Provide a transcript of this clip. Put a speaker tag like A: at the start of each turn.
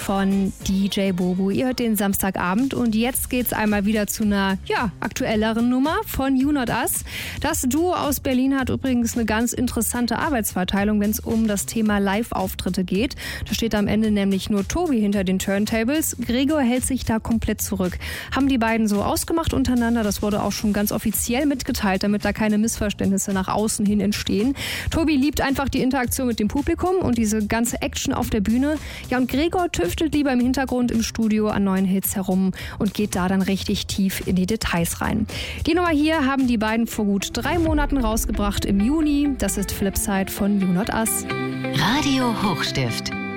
A: von DJ Bobo. Ihr hört den Samstagabend und jetzt geht's einmal wieder zu einer aktuelleren Nummer von You Not Us. Das Duo aus Berlin hat übrigens eine ganz interessante Arbeitsverteilung, wenn es um das Thema Live-Auftritte geht. Da steht am Ende nämlich nur Tobi hinter den Turntables. Gregor hält sich da komplett zurück. Haben die beiden so ausgemacht untereinander. Das wurde auch schon ganz offiziell mitgeteilt, damit da keine Missverständnisse nach außen hin entstehen. Tobi liebt einfach die Interaktion mit dem Publikum und diese ganze Action auf der Bühne. Ja, und Gregor tüftelt lieber im Hintergrund im Studio an neuen Hits herum und geht da dann richtig tief in die Details rein. Die Nummer hier haben die beiden vor gut 3 Monaten rausgebracht im Juni. Das ist Flipside von You Not Us.
B: Radio Hochstift.